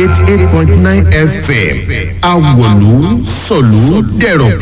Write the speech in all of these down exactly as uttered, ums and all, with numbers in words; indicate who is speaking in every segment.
Speaker 1: eighty eight point nine F M Awolu sọ̀lú dẹ̀rọ̀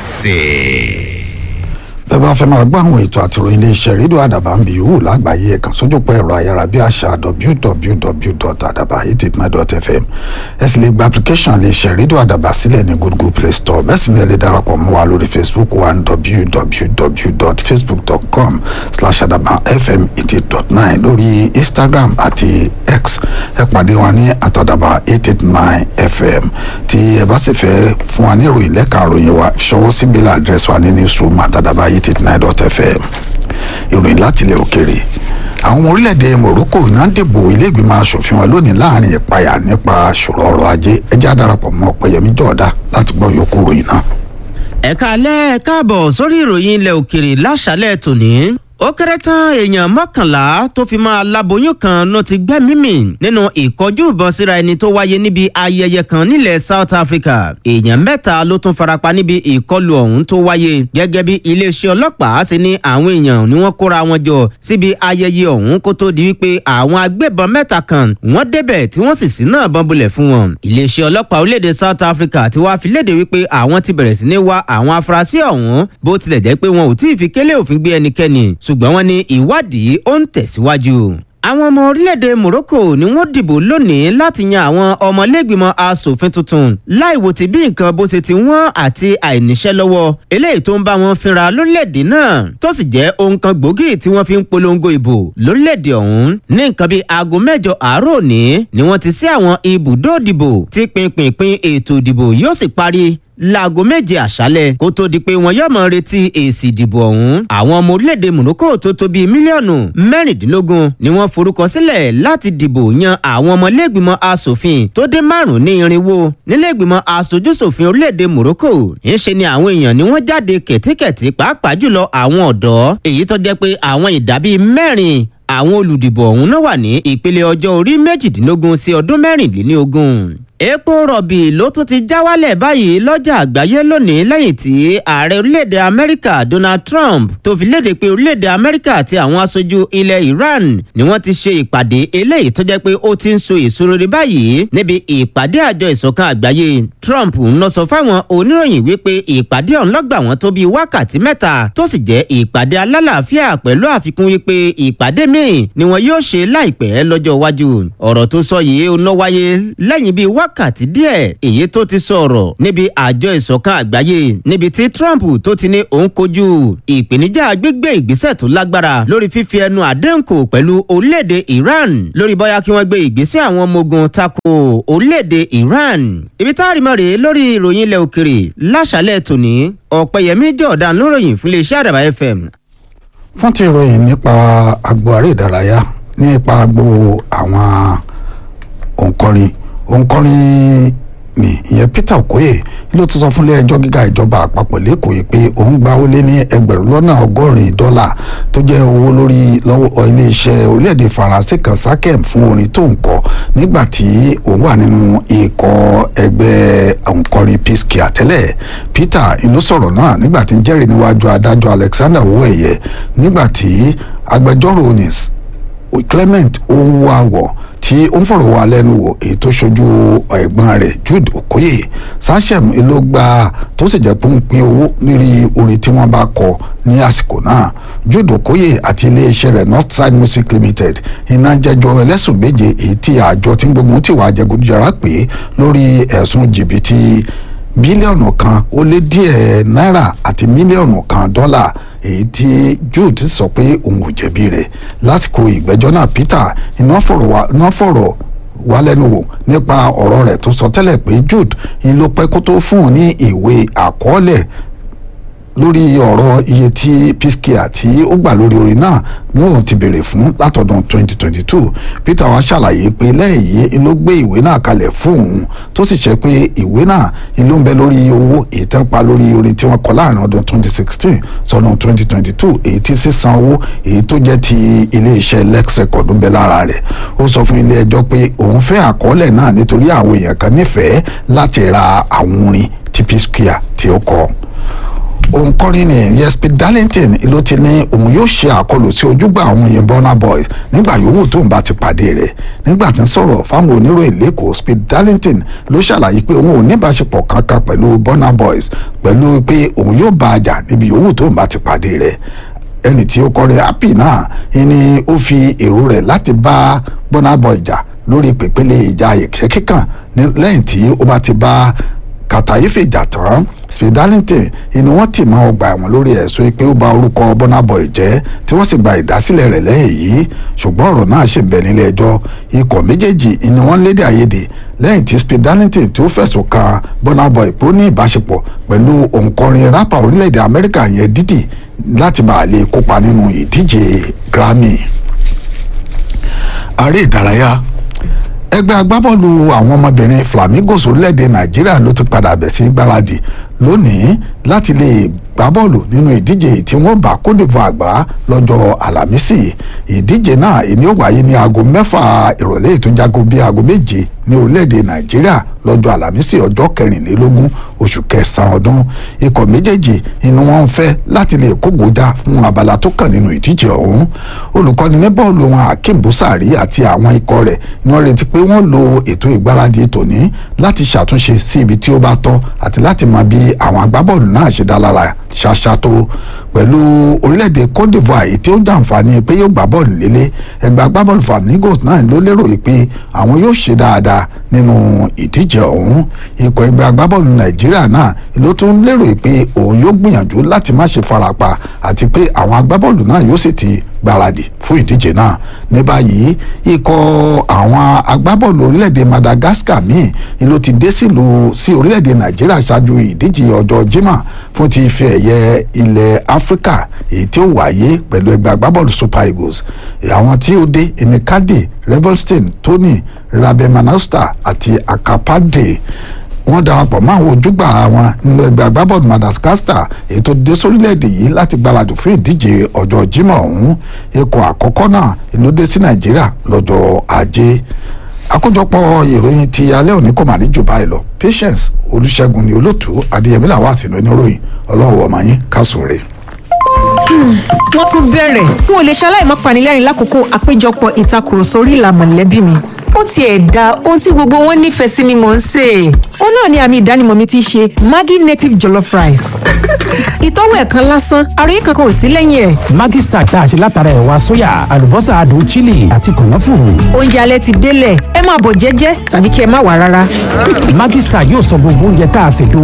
Speaker 1: pẹ̀sẹ̀.
Speaker 2: bẹ́ẹ̀ bá fẹ́ máa gbọ́ àwọn ètò àtìròyìn iléeṣẹ́ rédíò àdàbà ń bi yòówù lágbàáyé ẹ̀kan sójúpọ̀ ẹ̀rọ ayárabíàṣá w w w dot adaba eight eight nine dot f m ẹ sì lè gba application iléeṣẹ́ rédíò àdàbà sílẹ̀ ní Google Play Store bẹ́ẹ̀ sì ni ẹ lè darapọ̀ mọ́ wa lórí Facebook wa ní w w w dot facebook dot com slash adaba f m eight eight dot nine lórí Instagram àti X ẹ pàdé wa ní àtàdàbà eight eight nine f m tí ẹ bá sì fẹ́ fún wa ní ìròyìn lẹ́ka ìròyìn wa ṣọwọ́ sí mail address wa ní newsroom àtàdàbà eight eight nine dot f m. ìròyìn láti ilẹ̀ òkèèrè àwọn ọmọ orílẹ̀-èdè Morocco náà dìbò ilé ìgbìmọ̀ asòfin wọn lónìí láàrin ìpayà nípa ṣòro ọrọ̀ ajé ẹjẹ́ àdarapọ̀ mọ́ Ọ̀pẹ̀yẹmí Jọ̀ọ́dá láti gbọ́ yòókù ròyìn náà.
Speaker 3: ẹ̀ka alẹ́ ẹ káàbọ̀ sórí ìròyìn ilẹ̀ òkèèrè láṣálẹ̀ tòní. ó kéré tán èèyàn mọ́kànlá tó fi máa láboyún kan ló ti gbẹ́mìí mì nínú ìkọjú ìbọn síra ẹni tó wáyé níbi ayẹyẹ kan nílẹ̀ South Africa. èèyàn mẹ́ta ló tún farapa níbi ìkọlù ọ̀hún tó wáyé gẹ́gẹ́ bí iléeṣẹ́ ọlọ́pàá ṣe ní àwọn èèyàn ni wọ́n kóra wọn jọ síbi ayẹyẹ ọ̀hún kó tó di wípé àwọn agbébọn mẹ́ta kan wọ́n débẹ̀ tí wọ́n sì ṣínà ìbọn bolẹ̀ fún wọn. iléeṣẹ́ ọlọ́pàá orílẹ̀-èdè South Africa ti wá fi léde wípé àwọn ti bẹ̀rẹ̀ sí ní wá àwọn afurasí ọ̀hún bó tilẹ̀ jẹ́ pé wọn ò tí ì fi kélé òfin gbé ẹnikẹ́ni ṣùgbọ́n wọ́n ní ìwádìí ó ń tẹ̀síwájú. àwọn ọmọ orílẹ̀-èdè Morocco ni wọ́n dìbò lónìí láti yan àwọn ọmọlẹ́gbìmọ̀ asòfin tuntun láìwò tí bí nǹkan bó ṣe ti wọ́n àti àìníṣẹ́ lọ́wọ́ eléyìí tó ń bá wọn fínra lórílẹ̀-èdè náà tó sì jẹ́ ohun kan gbòógì tí wọ́n fi ń polongo ìbò lórílẹ̀-èdè ọ̀hún. ní nǹkan bíi aago mẹ́jọ àárọ̀ òní ni wọ́n ti ṣí àwọn ibùdó ìdìbò tí pinpin ètò ìdìbò yóò sì parí láago méje àṣálẹ́ kó tó di pé wọn yóò máa retí èsì ìdìbò ọ̀hún. àwọn ọmọ orílẹ̀-èdè Morocco tó tó bíi mílíọ̀nù mẹ́rìndínlógún ni wọ́n forúkọ sílẹ̀ láti dìbò yan àwọn ọmọlẹ́gbìmọ̀ asòfin tó dé márùn-ún ní irinwó nílẹ̀gbìmọ̀ aṣojúṣòfin orílẹ̀-èdè Morocco. ńṣe ni àwọn èèyàn ni wọ́n jáde kẹ̀tíkẹ̀tí pàápàá jùlọ àwọn ọ̀dọ́ èyí tó jẹ́ pé àwọn ìdá bíi mẹ́rin àwọn olùdìbò ọ̀hún náà wà ní ìpele ọjọ́ orí méjìdínlógún sí ọdún mẹ́rìnlélógún. epo rọ̀bì ló tún ti já wálẹ̀ báyìí lọ́jà àgbáyé lónìí lẹ́yìn tí ààrẹ orílẹ̀-èdè Amẹ́ríkà Donald Trump tó fi léde pé orílẹ̀-èdè Amẹ́ríkà àti àwọn aṣojú ilẹ̀ Iran ni wọ́n ti ṣe ìpàdé eléyìí tó jẹ́ pé ó ti ń so èso rere báyìí níbi ìpàdé àjọ ìṣọ̀kan àgbáyé. Trump ń lọ sọ fáwọn oníròyìn wípé ìpàdé ọ̀hún ló gbà wọ́n tó bíi wákàtí mẹ́ta tó sì jẹ́ ìpàdé alálàáfíà pẹ̀lú àfikún wípé ìpàdé míì ni wọn yóò ṣe láìpẹ́ lọ́jọ́ iwájú. ọ̀rọ̀ tó sọ yìí ó lọ wáyé lẹ́yìn bíi wákàtí díẹ̀ èyí tó ti sọ̀rọ̀ níbi àjọ ìṣọ̀kan àgbáyé níbi tí Trump tó ti ní òun kojú ìpèníjà gbígbé ìgbésẹ̀ tó lágbára lórí fífi ẹnu àdéhùn kò pẹ̀lú orílẹ̀-èdè Iran lórí bóyá kí wọ́n gbé ìgbésẹ̀ àwọn ọmọ ogun tako orílẹ̀-èdè Iran. ibi tá a rí mọ́ rèé lórí ìròyìn ilẹ̀ òkèrè láṣálẹ̀ tòní. Ọ̀pẹ̀yẹmí Jọ̀ọ́dá lóròyìn fún iléeṣẹ́ Àdàbà F M.
Speaker 2: fún ti ìròyìn nípa agbo aré ìdárayá nípa agbo àwọn òǹkọrin òǹkọrin ni ìyẹn Peter Okoye ló ti sọ fún ilé ẹjọ́ gíga ìjọba àpapọ̀ lẹ́kọ̀ọ́ yìí pé òun gba ó lé ní ẹgbẹ̀rún lọ́nà ọgọ́rin dọ́là tó jẹ́ owó lórí lọ́wọ́ iléeṣẹ́ orílẹ̀-èdè Faransé kan SACEM fún orin tó ń kọ nígbà tí òun wà nínú ikọ̀ ẹgbẹ́ òǹkọrin P-Square tẹ́lẹ̀. Peter ló sọ̀rọ̀ náà nígbà tí ń jẹ́rìí níwájú adájọ́ Alexander Owóẹ̀yẹ nígbà tí agbẹjọ́rò onis Clement Owuawo tí ó ń fọ̀rọ̀ wá lẹ́nu wò èyí tó ṣojú ẹ̀gbọ́n rẹ̀ Jude Okoye. SACEM ló gba tó sì jẹ́ pé ń pín owó lórí orin tí wọ́n bá kọ ní àsìkò náà. Jude Okoye àti iléeṣẹ́ rẹ̀ Northside Music Limited iná jẹ́jọ́ ẹlẹ́sùn méje èyí tí àjọ tí ń gbógun tì wá jẹgúdújẹrá pé lórí ẹ̀sùn jìbìtì bílíọ̀nù kan ó lé díẹ̀ náírà àti mílíọ̀nù kan dọ́là èyí tí Jude sọ pé òun ò jẹ̀bi rẹ̀. lásìkò ìgbẹ́jọ́ náà Peter iná fọ̀rọ̀ wá lẹ́nu wò nípa ọ̀rọ̀ rẹ̀ tó sọ tẹ́lẹ̀ pé Jude ń ló pẹ́ kó tó fún un ní ìwé àkọọ́lẹ̀ lórí ọ̀rọ̀ iye tí P-Square tí ó gbà lórí orin náà ní òun ti béèrè fún látọdún twenty twenty two. Peter wá ṣàlàyé pé lẹ́yìn yìí ló gbé ìwé náà kalẹ̀ fún òun tó sì ṣe pé ìwé náà ló ń bẹ lórí owó ìtẹ́pa lórí orin tí wọ́n kọ láàrin ọdún twenty sixteen sọdún twenty twenty two èyí tí sísan owó èyí tó jẹ́ ti iléeṣẹ́ Lex Record ń bẹ lára rẹ̀. ó sọ fún ilé ẹjọ́ pé òun fẹ́ àkọọ́lẹ̀ náà nítorí àwọn èèyàn kan nífẹ̀ẹ́ láti ra àwọn orin tí P-Square tí ó kọ. òǹkọrin ni Speed Darlington ló ti ní òun yóò ṣe àkọlù sí ojúgbà àwọn èèyàn Burna Boy nígbà yòówù tóun bá ti pàdé rẹ̀. Nígbà tí ń sọ̀rọ̀ fáwọn oníròyìn lẹ́kọ̀ọ́, Speed Darlington ló ṣàlàyé pé òun ò ní ìbáṣepọ̀ kankan pẹ̀lú Burna Boy pẹ̀lú pé òun yóò bá a jà níbi yòówù tóun bá ti pàdé rẹ̀. Ẹni tí ó kọrin Happy náà ni ó fi èrò rẹ̀ láti bá Burna Boy jà lórí pèpele ìjà ìṣẹ́ kíkàn lẹ́yìn tí ó bá ti bá Kàtàyéfì jà tán. Speed Darlington ni wọ́n tì mọ́ ọgbà ẹ̀wọ̀n lórí ẹ̀sùn pé ó bà orúkọ Burna Boy jẹ́ tí wọ́n sì gba ìdásílẹ̀ rẹ̀ lẹ́yìn yìí, ṣùgbọ́n ọ̀rọ̀ náà ṣì ń bẹ nílé ẹjọ́. Ikọ̀ méjèèjì ni wọ́n lédè àìyedè lẹ́yìn tí Speed Darlington tó fẹ̀sùn kan Burna Boy pé ó ní ìbáṣepọ̀ pẹ̀lú òǹkọrin rápà orílẹ̀-èdè Amẹ́ríkà yẹn Diddy láti bá a lè kópa nínú ìdíje Grammy. Aré ìdárayá. Ẹgbẹ́ agbábọ́ọ̀lù àwọn ọmọbìnrin Flamingos orílẹ̀-èdè Nàìjíríà ló ti padà bẹ̀ sí gbáradì lónìí láti lè gbá bọ́ọ̀lù nínú ìdíje tí wọ́n bá Côte d'Ivoire gbá lọ́jọ́ Àlàmísì. Ìdíje náà èmi ó wáyé ní aago mẹ́fà ìrọ̀lẹ́ ìtúnjago bíi aago méje ní orílẹ̀-èdè Nàìjíríà lọ́jọ́ Àlàmísì ọjọ́ kẹrìnlélógún oṣù kẹsàn-án ọdún. Ikọ̀ méjèèjì inú wọn ń fẹ́ láti lè kógojá fún abala tó kàn nínú ìdíje ọ̀hún. Olùkọ́ni ní bọ́ọ̀lù wọn Hakeem Busari àti àwọn ikọ̀ rẹ̀ ni wọ́n retí pé wọ́n lo ètò ìgbáradì tòní láti ṣàtúnṣe sí ibi tí ó bá tọ́ àti láti mọ bí àwọn agbábọ́ọ̀lù náà ṣe dá lára ṣáṣá tó. Pẹ̀lú orílẹ̀-èdè Côte d'Ivoire èyí tí ó jàǹfààní pé yóò gbá bọ́ọ̀lù lélẹ̀, ẹgbẹ́ agbábọ́ọ̀lù Flamingos náà ló lérò pé àwọn yóò ṣe dáadáa nínú ìdíje ọ̀hún. Ikọ̀ ẹgbẹ́ agbábọ́ọ̀lù Nàìjíríà náà ló tún lérò pé òun yóò gbìyànjú láti má ṣe farapa àti pé àwọn agbábọ́ọ̀lù náà yóò sì ti gbáradì fún ìdíje náà. Ní báyìí ikọ̀ àwọn agbábọ́ọ̀lù orílẹ̀-èdè Madagascar míì ló ti dé sílùú sí orílẹ̀-èdè Nàìjíríà ṣáájú ìdíje ọjọ́ Jímọ̀ fún ti ife ẹ̀yẹ ilẹ̀ Áfíríkà èyí tí ó wáyé pẹ̀lú ẹgbẹ́ agbábọ́ọ̀lù Super Eagles. Àwọn tí ó dé ẹni Kadi, Revelstein, Tony, Rabemanausta àti Akapade wọ́n darapọ̀ mọ́ àwọn ojúgbà wọn nínú ẹgbẹ́ agbábọ́ọ̀lù Madagascar èyí tó dé sórílẹ̀-èdè yìí láti gbáradì fún ìdíje ọjọ́ Jímọ̀ ọ̀hún. Ikọ̀ àkọ́kọ́ náà ló dé sí Nàìjíríà lọ́jọ́ Ajé. Àkójọpọ̀ ìròyìn ti alẹ́ òní kò mà ní jù báyìí lọ. Patience Olúṣẹ́gun ni olóòtú, Adéyẹmí làwọn àsìnà oníròyìn. Ọlọ́run ọmọ yín kásùn rè.
Speaker 4: Wọ́n tún bẹ̀rẹ̀ n ò lè ṣaláì má panilẹ́rìn lákòókò àpéjọpọ̀ ìtakùrọ̀sọ orí ìlà mọ̀lẹ́bí mi. Ó tiẹ̀ da ohun tí gbogbo wọn nífẹ̀ẹ́ sí ni mò ń sè. Ó náà ni àmì ìdánimọ̀ mi ti ṣe Maggi native jollof rice. Ìtọ́wò ẹ̀kan lásán, àròyé kankan ò sí lẹ́yìn ẹ̀.
Speaker 5: Maggi Star tá a ṣe látara ẹ̀wà sóyà, àlùbọ́sà adùn chili àti kànáfùrù.
Speaker 4: Oúnjẹ alẹ́ ti délẹ̀, ẹ máa bọ̀ jẹ́jẹ́ tàbí kí ẹ má wá rárá.
Speaker 5: Maggi Star yóò sọ gbogbo oúnjẹ tá a ṣètò